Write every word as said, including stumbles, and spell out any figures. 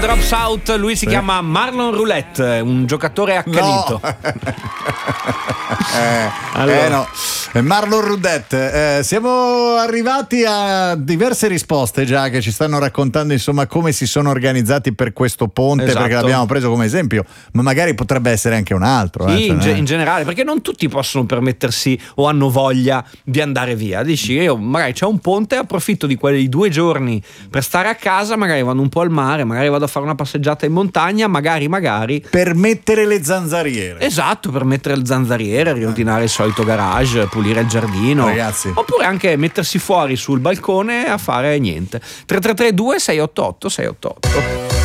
Drops Out, lui si sì. chiama Marlon Roulette, un giocatore accanito. No. eh, allora. eh no, Marlon Roulette. Eh, siamo arrivati a diverse risposte già che ci stanno raccontando insomma come si sono organizzati per questo ponte, esatto. perché l'abbiamo preso come esempio, ma magari potrebbe essere anche un altro. Sì, eh, in, cioè, ge- in generale, perché non tutti possono permettersi o hanno voglia di andare via. Dici, io magari c'è un ponte, approfitto di quei due giorni per stare a casa, magari vado un po' al mare, magari vado a fare una passeggiata in montagna, magari magari per mettere le zanzariere. Esatto, per mettere le zanzariere, riordinare il solito garage, pulire il giardino, ragazzi. Oppure anche mettersi fuori sul balcone a fare niente. tre tre tre due sei otto otto sei otto otto.